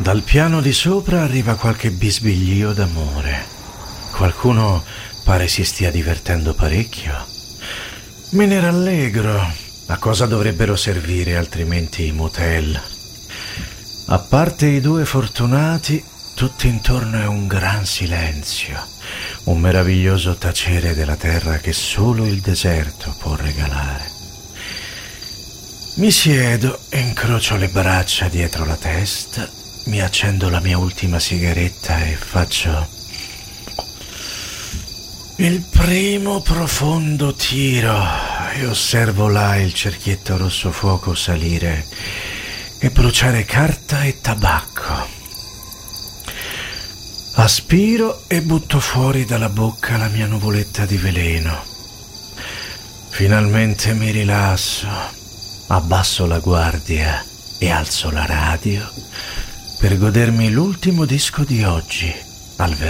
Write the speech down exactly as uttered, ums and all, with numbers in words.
Dal piano di sopra arriva qualche bisbiglio d'amore. Qualcuno pare si stia divertendo parecchio. Me ne rallegro. A cosa dovrebbero servire altrimenti i motel? A parte i due fortunati, tutto intorno è un gran silenzio, un meraviglioso tacere della terra che solo il deserto può regalare. Mi siedo, incrocio le braccia dietro la testa, mi accendo la mia ultima sigaretta e faccio il primo profondo tiro e osservo là il cerchietto rosso fuoco salire e bruciare carta e tabacco. Aspiro e butto fuori dalla bocca la mia nuvoletta di veleno. Finalmente mi rilasso, abbasso la guardia e alzo la radio per godermi l'ultimo disco di oggi al